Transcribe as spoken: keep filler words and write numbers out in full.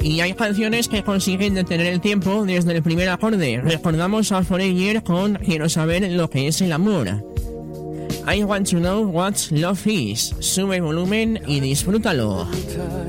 Y hay canciones que consiguen detener el tiempo desde el primer acorde. Recordamos a Foreigner con Quiero saber lo que es el amor. I want to know what love is. Sube el volumen y disfrútalo.